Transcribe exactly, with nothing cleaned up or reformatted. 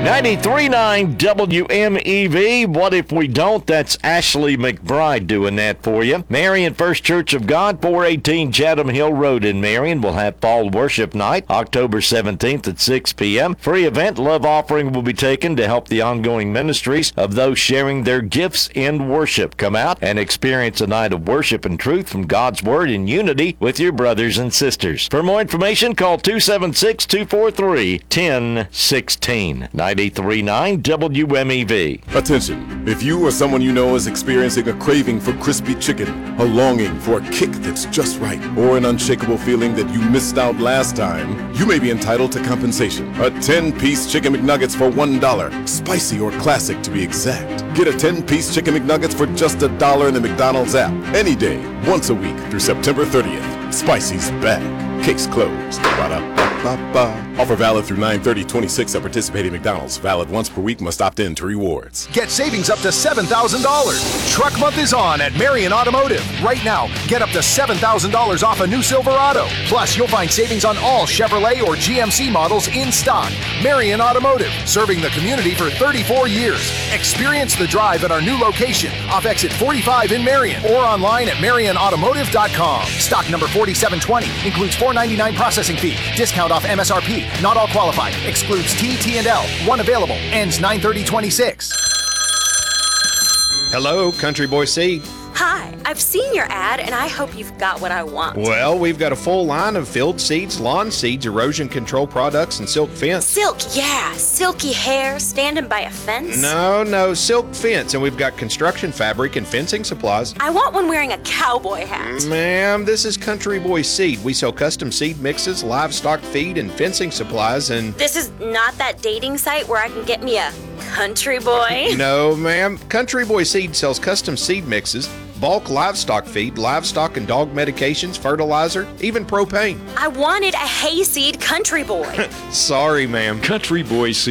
ninety-three point nine W M E V. What if we don't? That's Ashley McBride doing that for you. Marion First Church of God, four eighteen Chatham Hill Road in Marion, will have fall worship night October seventeenth at six p.m. Free event. Love offering will be taken to help the ongoing ministries of those sharing their gifts in worship. Come out and experience a night of worship and truth from God's Word in unity with your brothers and sisters. For more information, call two seven six, two four three, one oh one six. ninety-three point nine W M E V. Attention, if you or someone you know is experiencing a craving for crispy chicken, a longing for a kick that's just right, or an unshakable feeling that you missed out last time, you may be entitled to compensation. A ten-piece Chicken McNuggets for one dollar, spicy or classic to be exact. Get a ten-piece Chicken McNuggets for just a dollar in the McDonald's app, any day, once a week through September thirtieth. Spicy's back. Case closed. Ba-da-ba-ba-ba. Offer valid through nine thirty twenty-six at participating McDonald's. Valid once per week. Must opt in to rewards. Get savings up to seven thousand dollars. Truck Month is on at Marion Automotive. Right now, get up to seven thousand dollars off a new Silverado. Plus, you'll find savings on all Chevrolet or G M C models in stock. Marion Automotive, serving the community for thirty-four years. Experience the drive at our new location off exit forty-five in Marion or online at marion automotive dot com. Stock number forty-seven twenty includes four ninety-nine processing fee. Discount off M S R P. Not all qualified. Excludes T, T, and L. One available. Ends nine thirty twenty-six. Hello, Country Boy Seed. Hi, I've seen your ad and I hope you've got what I want. Well, we've got a full line of field seeds, lawn seeds, erosion control products, and silk fence. Silk, yeah. Silky hair standing by a fence. No, no, silk fence. And we've got construction fabric and fencing supplies. I want one wearing a cowboy hat. Ma'am, this is Country Boy Seed. We sell custom seed mixes, livestock feed, and fencing supplies, and... This is not that dating site where I can get me a country boy? No, ma'am. Country Boy Seed sells custom seed mixes, bulk livestock feed, livestock and dog medications, fertilizer, even propane. I wanted a hayseed country boy. Sorry, ma'am. Country Boy